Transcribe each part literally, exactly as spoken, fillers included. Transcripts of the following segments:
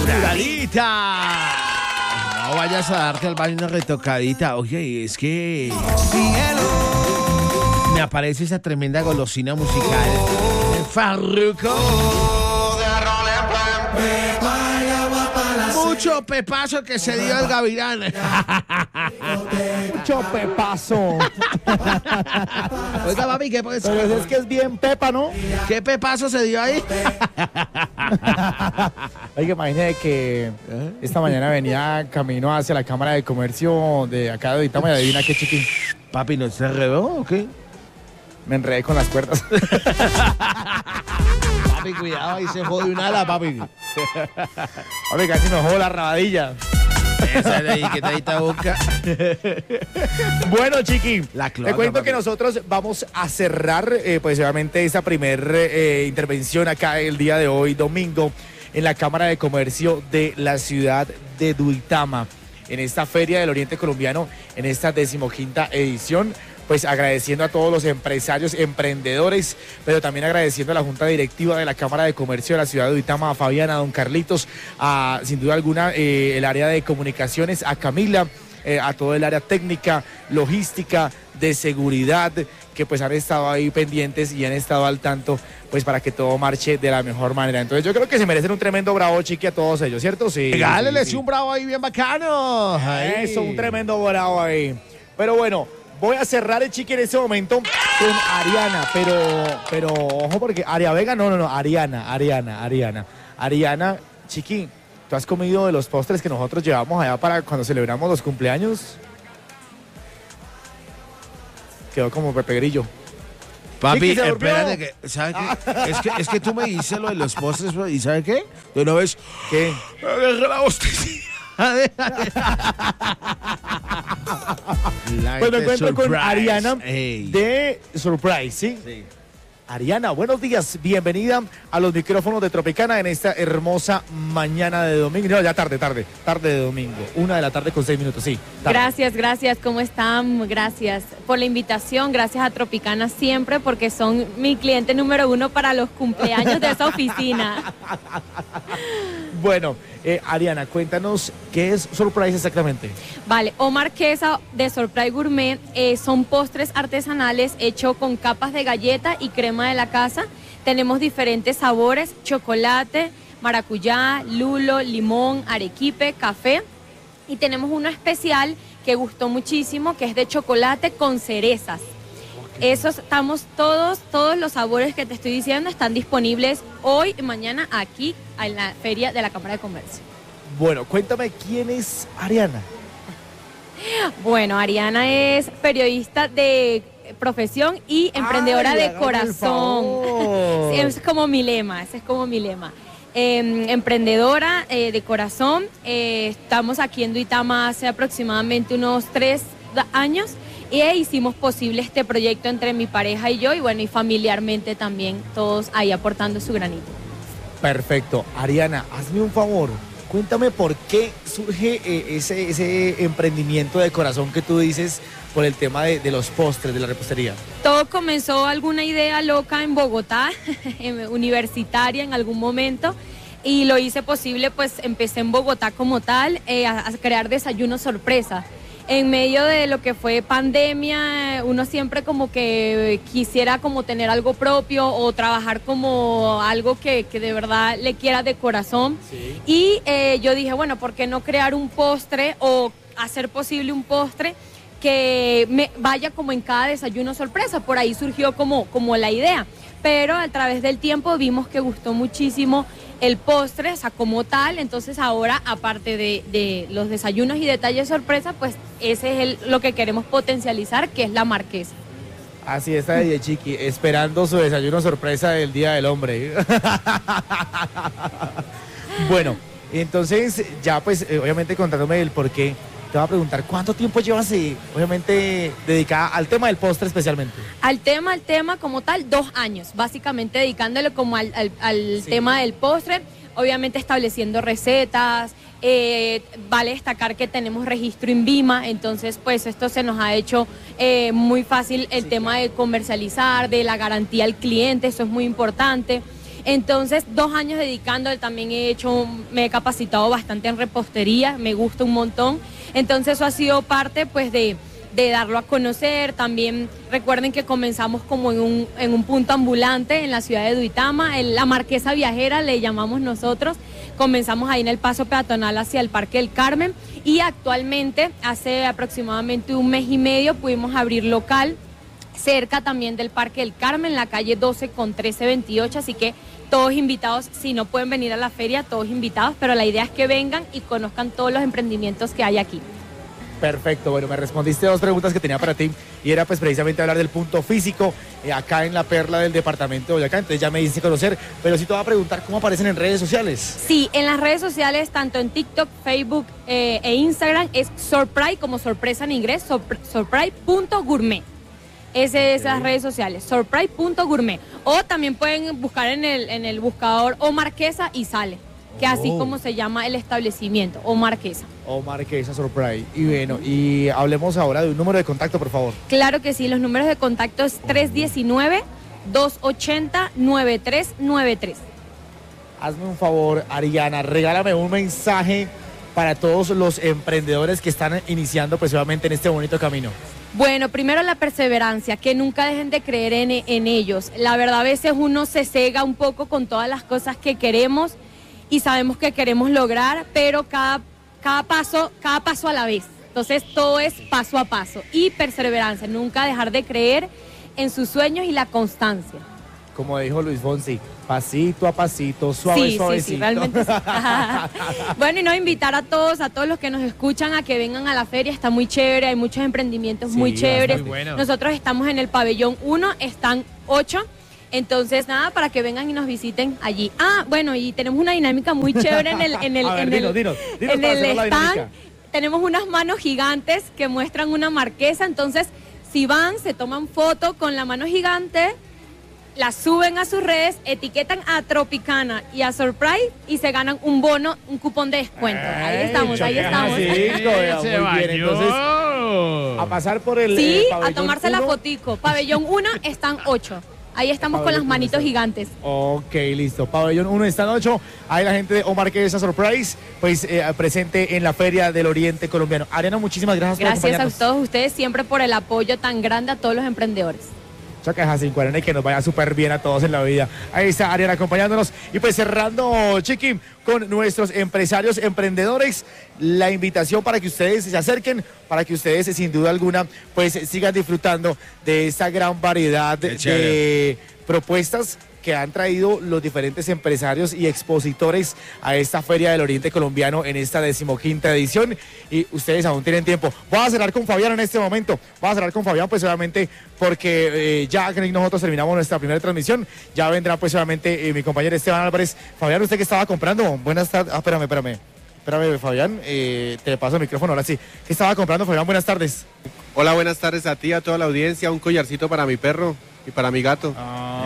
Uralita. No vayas a darte al baño una retocadita. Oye, es que me aparece esa tremenda golosina musical. El Farruko. Mucho pepazo que se dio el Gavirán. Mucho pepazo. Oiga, papi, ¿qué pues? Pero es que es bien pepa, ¿no? ¿Qué pepazo se dio ahí? Oiga, imagínate que esta mañana venía camino hacia la Cámara de Comercio de acá de Uitama y adivina qué, chiquín. Papi, ¿no se enredó o qué? Me enredé con las cuerdas. Papi, cuidado, ahí se jode un ala, papi. Papi, casi me jodo la rabadilla. Esa de ahí, que te ahí boca. Bueno, chiqui, La cloaca, te cuento papi. que nosotros vamos a cerrar, eh, pues obviamente, esta primer eh, intervención acá el día de hoy, domingo, en la Cámara de Comercio de la ciudad de Duitama, en esta Feria del Oriente Colombiano, en esta decimoquinta edición. Pues agradeciendo a todos los empresarios, emprendedores, pero también agradeciendo a la Junta Directiva de la Cámara de Comercio de la ciudad de Uitama, a Fabiana, a don Carlitos, a sin duda alguna eh, el área de comunicaciones, a Camila, eh, a todo el área técnica, logística, de seguridad, que pues han estado ahí pendientes y han estado al tanto, pues para que todo marche de la mejor manera. Entonces yo creo que se merecen un tremendo bravo, chiqui, a todos ellos, ¿cierto? Sí. Regálele sí, sí. un bravo ahí bien bacano. Ahí. Eso, un tremendo bravo ahí. Pero bueno, voy a cerrar el chiqui en este momento con Ariana, pero, pero ojo porque Aria Vega, no, no, no, Ariana, Ariana, Ariana. Ariana, chiqui, ¿tú has comido de los postres que nosotros llevamos allá para cuando celebramos los cumpleaños? Quedó como Pepe Grillo. Papi, Chiqui, ¿se durmió? espérate que, ¿sabes qué? Es que, es que tú me dices lo de los postres, ¿y sabes qué? De una vez, ¿Qué? agarra la bostecilla. Pues me encuentro con Ariana Ey. de Surprise, ¿sí? Sí. Ariana, buenos días, bienvenida a los micrófonos de Tropicana en esta hermosa mañana de domingo. No, ya tarde, tarde, tarde de domingo. Una de la tarde con seis minutos, sí. Tarde. Gracias, gracias, ¿cómo están? Gracias por la invitación, gracias a Tropicana siempre porque son mi cliente número uno para los cumpleaños de esa oficina. Bueno, eh, Ariana, cuéntanos qué es Surprise exactamente. Vale, Omar Quesa de Surprise Gourmet eh, son postres artesanales hechos con capas de galleta y crema de la casa. Tenemos diferentes sabores, chocolate, maracuyá, lulo, limón, arequipe, café. Y tenemos uno especial que gustó muchísimo, que es de chocolate con cerezas. Esos estamos todos, todos los sabores que te estoy diciendo están disponibles hoy y mañana aquí en la Feria de la Cámara de Comercio. Bueno, cuéntame quién es Ariana. Bueno, Ariana es periodista de profesión y emprendedora Ay, de hágame el corazón. favor. Sí, es como mi lema, ese es como mi lema. Eh, emprendedora eh, de corazón. Eh, estamos aquí en Duitama hace aproximadamente unos tres años y eh, hicimos posible este proyecto entre mi pareja y yo y bueno, y familiarmente también, todos ahí aportando su granito. Perfecto. Ariana, hazme un favor. Cuéntame por qué surge eh, ese, ese emprendimiento de corazón que tú dices por el tema de, de los postres, de la repostería. Todo comenzó alguna idea loca en Bogotá, universitaria en algún momento, y lo hice posible, pues empecé en Bogotá como tal, eh, a, a crear desayunos sorpresa. En medio de lo que fue pandemia, uno siempre como que quisiera como tener algo propio o trabajar como algo que, que de verdad le quiera de corazón. Sí. Y eh, yo dije, bueno, ¿por qué no crear un postre o hacer posible un postre que me vaya como en cada desayuno sorpresa? Por ahí surgió como, como la idea. Pero a través del tiempo vimos que gustó muchísimo el postre, o sea, como tal. Entonces ahora, aparte de, de los desayunos y detalles sorpresa, pues ese es el, lo que queremos potencializar, que es la marquesa. Así está de Chiqui, esperando su desayuno sorpresa del Día del Hombre. Bueno, entonces ya pues eh, obviamente contándome el por qué, te voy a preguntar, ¿cuánto tiempo llevas eh, obviamente dedicada al tema del postre especialmente? Al tema, al tema como tal, dos años, básicamente dedicándole como al, al, al sí. tema del postre, obviamente estableciendo recetas. Eh, vale destacar que tenemos registro INVIMA, entonces pues esto se nos ha hecho eh, muy fácil el sí, tema claro. de comercializar, de la garantía al cliente, eso es muy importante. Entonces, dos años dedicando, también he hecho, me he capacitado bastante en repostería, me gusta un montón. Entonces, eso ha sido parte, pues, de, de darlo a conocer. También recuerden que comenzamos como en un, en un punto ambulante en la ciudad de Duitama, en la Marquesa Viajera, le llamamos nosotros. Comenzamos ahí en el paso peatonal hacia el Parque del Carmen y actualmente, hace aproximadamente un mes y medio, pudimos abrir local cerca también del Parque del Carmen, en la calle doce con trece veintiocho, así que todos invitados, si no pueden venir a la feria, todos invitados, pero la idea es que vengan y conozcan todos los emprendimientos que hay aquí. Perfecto, bueno, me respondiste dos preguntas que tenía para ti y era pues precisamente hablar del punto físico eh, acá en la perla del departamento de Boyacá, entonces ya me hice conocer, pero sí te voy a preguntar cómo aparecen en redes sociales. Sí, en las redes sociales, tanto en TikTok, Facebook eh, e Instagram, es Surprise, como sorpresa en inglés, surprise punto gourmet. Esas es las redes sociales, surprise punto gourmet. O también pueden buscar en el, en el buscador O Marquesa y sale, que oh. así como se llama el establecimiento, O Marquesa. O Marquesa Surprise. Y bueno, y hablemos ahora de un número de contacto, por favor. Claro que sí, los números de contacto es tres uno nueve, dos ocho cero, nueve tres nueve tres. Hazme un favor, Ariana, regálame un mensaje para todos los emprendedores que están iniciando pues obviamente en este bonito camino. Bueno, primero la perseverancia, que nunca dejen de creer en, en ellos. La verdad, a veces uno se cega un poco con todas las cosas que queremos y sabemos que queremos lograr, pero cada, cada paso, cada paso a la vez. Entonces, todo es paso a paso y perseverancia, nunca dejar de creer en sus sueños y la constancia. Como dijo Luis Fonsi, pasito a pasito, suave, sí, suavecito. Sí, sí, realmente sí. Bueno, y no, invitar a todos, a todos los que nos escuchan a que vengan a la feria, está muy chévere, hay muchos emprendimientos sí, muy chéveres. Muy bueno. Nosotros estamos en el pabellón uno, están ocho, entonces nada, para que vengan y nos visiten allí. Ah, bueno, y tenemos una dinámica muy chévere en el, en el, ver, en dinos, el, dinos, dinos en el stand. Tenemos unas manos gigantes que muestran una marquesa, entonces si van, se toman foto con la mano gigante, la suben a sus redes, etiquetan a Tropicana y a Surprise y se ganan un bono, un cupón de descuento. Ahí estamos, ahí estamos. Sí, muy bien, entonces a pasar por el Sí, eh, a tomarse uno. La fotico. Pabellón uno están ocho. Ahí estamos con las manitos gigantes. Ok, listo. Pabellón uno están ocho. Ahí la gente de O Marquesa Surprise, pues eh, presente en la Feria del Oriente Colombiano. Ariana, muchísimas gracias, gracias por acompañarnos. Gracias a todos ustedes siempre por el apoyo tan grande a todos los emprendedores. Caja cinco y que nos vaya súper bien a todos en la vida. Ahí está Ariana acompañándonos y pues cerrando, Chiqui, con nuestros empresarios emprendedores, la invitación para que ustedes se acerquen, para que ustedes sin duda alguna pues sigan disfrutando de esta gran variedad de propuestas que han traído los diferentes empresarios y expositores a esta Feria del Oriente Colombiano en esta decimoquinta edición y ustedes aún tienen tiempo. Voy a cerrar con Fabián en este momento, voy a cerrar con Fabián pues obviamente porque eh, ya que nosotros terminamos nuestra primera transmisión, ya vendrá pues obviamente eh, mi compañero Esteban Álvarez. Fabián, ¿usted qué estaba comprando? Buenas tardes, ah, espérame, espérame, espérame Fabián, eh, te paso el micrófono ahora sí. ¿Qué estaba comprando, Fabián? Buenas tardes. Hola, buenas tardes a ti, a toda la audiencia, un collarcito para mi perro y para mi gato. Ah,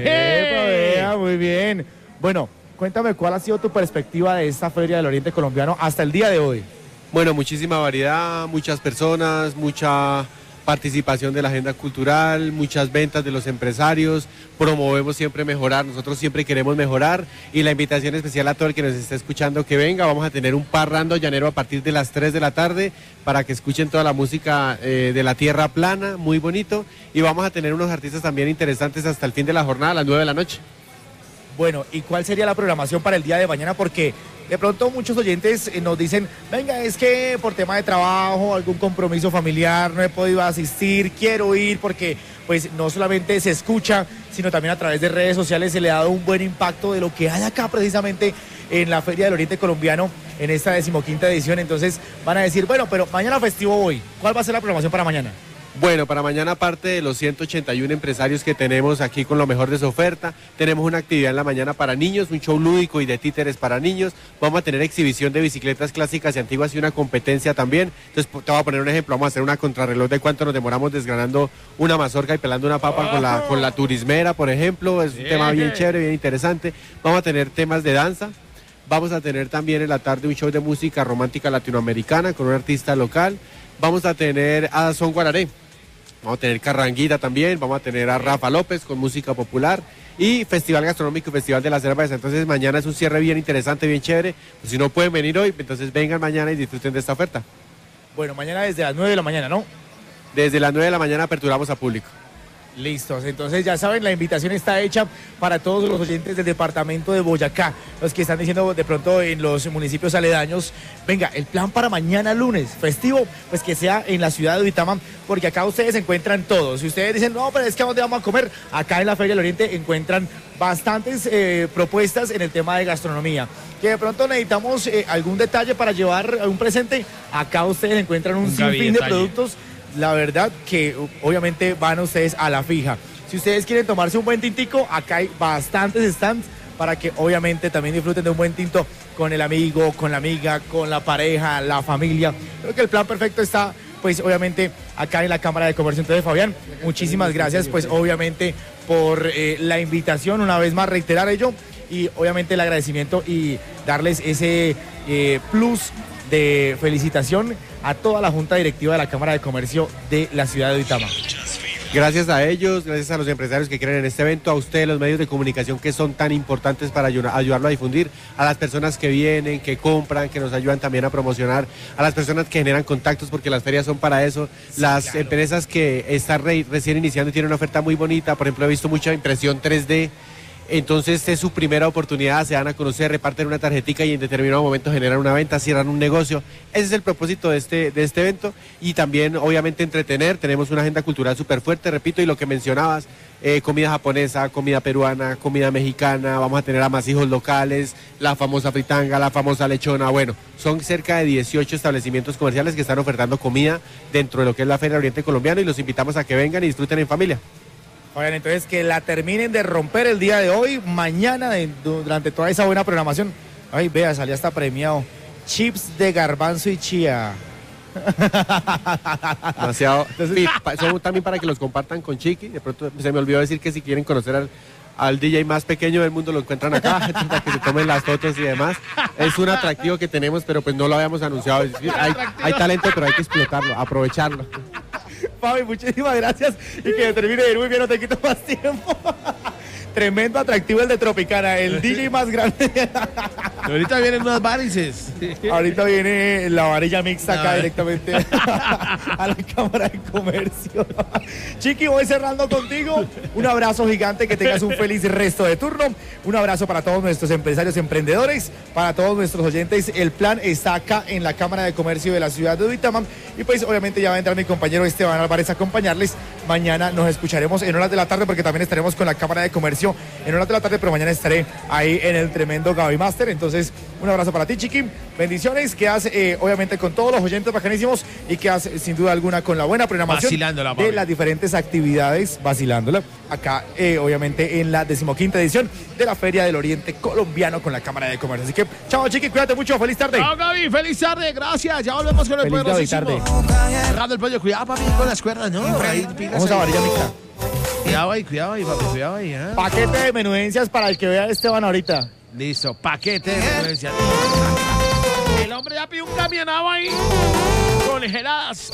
eh, epa, muy bien. Bueno, cuéntame cuál ha sido tu perspectiva de esta Feria del Oriente Colombiano hasta el día de hoy. Bueno, muchísima variedad, muchas personas, mucha participación de la agenda cultural, muchas ventas de los empresarios, promovemos siempre mejorar, nosotros siempre queremos mejorar y la invitación especial a todo el que nos esté escuchando que venga, vamos a tener un parrando llanero a partir de las tres de la tarde para que escuchen toda la música eh, de la tierra plana, muy bonito, y vamos a tener unos artistas también interesantes hasta el fin de la jornada, a las nueve de la noche. Bueno, ¿y cuál sería la programación para el día de mañana? Porque de pronto muchos oyentes nos dicen, venga, es que por tema de trabajo, algún compromiso familiar, no he podido asistir, quiero ir porque pues no solamente se escucha, sino también a través de redes sociales se le ha dado un buen impacto de lo que hay acá precisamente en la Feria del Oriente Colombiano en esta decimoquinta edición. Entonces van a decir, bueno, pero mañana festivo voy. ¿Cuál va a ser la programación para mañana? Bueno, para mañana, aparte de los ciento ochenta y uno empresarios que tenemos aquí con lo mejor de su oferta, tenemos una actividad en la mañana para niños, un show lúdico y de títeres para niños. Vamos a tener exhibición de bicicletas clásicas y antiguas y una competencia también. Entonces, te voy a poner un ejemplo. Vamos a hacer una contrarreloj de cuánto nos demoramos desgranando una mazorca y pelando una papa con la, con la turismera, por ejemplo. Es un tema bien chévere, bien interesante. Vamos a tener temas de danza. Vamos a tener también en la tarde un show de música romántica latinoamericana con un artista local. Vamos a tener a Son Guararé. Vamos a tener Carranguita también, vamos a tener a Rafa López con música popular y Festival Gastronómico y Festival de la Cerveza. Entonces mañana es un cierre bien interesante, bien chévere. Pues si no pueden venir hoy, entonces vengan mañana y disfruten de esta oferta. Bueno, mañana desde las nueve de la mañana, ¿no? Desde las nueve de la mañana aperturamos a público. Listos, entonces ya saben, la invitación está hecha para todos los oyentes del departamento de Boyacá, los que están diciendo de pronto en los municipios aledaños, venga, el plan para mañana lunes, festivo, pues que sea en la ciudad de Duitama, porque acá ustedes encuentran todo. Si ustedes dicen, no, pero es que ¿a dónde vamos a comer? Acá en la Feria del Oriente encuentran bastantes eh, propuestas en el tema de gastronomía. Que de pronto necesitamos eh, algún detalle para llevar un presente, acá ustedes encuentran un, un sinfín de productos. La verdad que obviamente van ustedes a la fija. Si ustedes quieren tomarse un buen tintico, acá hay bastantes stands para que obviamente también disfruten de un buen tinto con el amigo, con la amiga, con la pareja, la familia. Creo que el plan perfecto está pues obviamente acá en la Cámara de Comercio. Entonces, Fabián, muchísimas gracias pues obviamente por eh, la invitación, una vez más reiterar ello y obviamente el agradecimiento y darles ese eh, plus de felicitación a toda la Junta Directiva de la Cámara de Comercio de la ciudad de Duitama. Gracias a ellos, gracias a los empresarios que creen en este evento, a ustedes los medios de comunicación que son tan importantes para ayudar, ayudarlo a difundir, a las personas que vienen, que compran, que nos ayudan también a promocionar, a las personas que generan contactos porque las ferias son para eso, sí, las claro. empresas que están re, recién iniciando y tienen una oferta muy bonita, por ejemplo he visto mucha impresión tres D. Entonces es su primera oportunidad, se dan a conocer, reparten una tarjetica y en determinado momento generan una venta, cierran un negocio. Ese es el propósito de este, de este evento y también obviamente entretener. Tenemos una agenda cultural súper fuerte, repito, y lo que mencionabas, eh, comida japonesa, comida peruana, comida mexicana, vamos a tener amasijos locales, la famosa fritanga, la famosa lechona. Bueno, son cerca de dieciocho establecimientos comerciales que están ofertando comida dentro de lo que es la Feria del Oriente Colombiano y los invitamos a que vengan y disfruten en familia. Oigan, entonces que la terminen de romper el día de hoy, mañana, de, durante toda esa buena programación. Ay, vea, salía hasta premiado. Chips de garbanzo y chía. Demasiado. Entonces, son también para que los compartan con Chiqui. De pronto se me olvidó decir que si quieren conocer al, al D J más pequeño del mundo, lo encuentran acá, para que se tomen las fotos y demás. Es un atractivo que tenemos, pero pues no lo habíamos anunciado. Hay, hay talento, pero hay que explotarlo, aprovecharlo. Fabi, muchísimas gracias y que termine de ir muy bien, no te quito más tiempo. Tremendo atractivo el de Tropicana, el D J más grande. Ahorita vienen unas varices. Ahorita viene la varilla mixta acá directamente a la Cámara de Comercio. Chiqui, voy cerrando contigo. Un abrazo gigante, que tengas un feliz resto de turno. Un abrazo para todos nuestros empresarios emprendedores, para todos nuestros oyentes. El plan está acá en la Cámara de Comercio de la ciudad de Duitama. Y pues obviamente ya va a entrar mi compañero Esteban Álvarez a acompañarles. Mañana nos escucharemos en horas de la tarde porque también estaremos con la Cámara de Comercio en horas de la tarde, pero mañana estaré ahí en el tremendo Gaby Master. Entonces, un abrazo para ti, Chiqui. Bendiciones, quedas eh, obviamente con todos los oyentes bacanísimos y quedas sin duda alguna con la buena programación de las diferentes actividades, vacilándola, acá eh, obviamente en la decimoquinta edición de la Feria del Oriente Colombiano con la Cámara de Comercio. Así que, chao, Chiqui, cuídate mucho, feliz tarde. Chao, Gaby, feliz tarde, gracias. Ya volvemos con el poderosísimo. Cerrando el pollo, cuidado, papi, con las cuerdas, ¿no? Ahí, vamos a varilla mixta. Cuidado ahí, cuidado ahí, papi, cuidado ahí. ¿eh? Paquete de menudencias para el que vea a Esteban ahorita. Listo, paquete de menudencias. El hombre ya pidió un camionado ahí con geladas.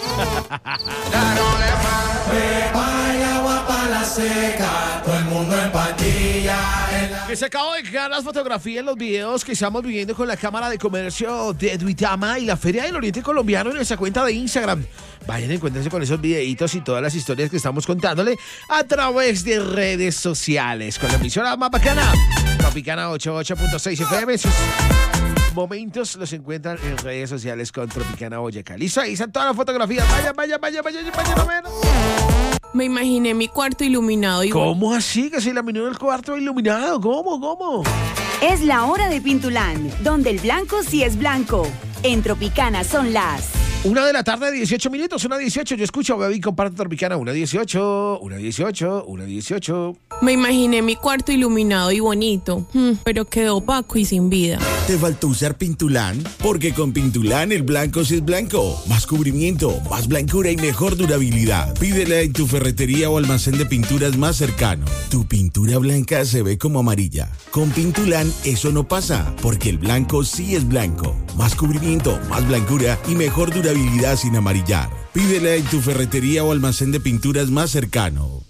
Que se acabó de quedar las fotografías, los videos que estamos viviendo con la Cámara de Comercio de Duitama y la Feria del Oriente Colombiano en nuestra cuenta de Instagram. Vayan a encontrarse con esos videitos y todas las historias que estamos contándole a través de redes sociales con la emisora más bacana, Tropicana ochenta y ocho punto seis F M. Sus momentos los encuentran en redes sociales con Tropicana Boyacá. Listo, ahí están todas las fotografías. Vaya, vaya, vaya, vaya, vaya, a ver. Me imaginé mi cuarto iluminado y... ¿Cómo así que se iluminó el cuarto iluminado? ¿Cómo, cómo? Es la hora de Pintuland, donde el blanco sí es blanco. En Tropicana son las... Una de la tarde, dieciocho minutos, una dieciocho. Yo escucho, baby, comparte Tropicana, una dieciocho, una dieciocho, una dieciocho. Me imaginé mi cuarto iluminado y bonito, pero quedó opaco y sin vida. ¿Te faltó usar Pintuland? Porque con Pintuland el blanco sí es blanco. Más cubrimiento, más blancura y mejor durabilidad. Pídela en tu ferretería o almacén de pinturas más cercano. Tu pintura blanca se ve como amarilla. Con Pintuland eso no pasa, porque el blanco sí es blanco. Más cubrimiento, más blancura y mejor durabilidad sin amarillar. Pídela en tu ferretería o almacén de pinturas más cercano.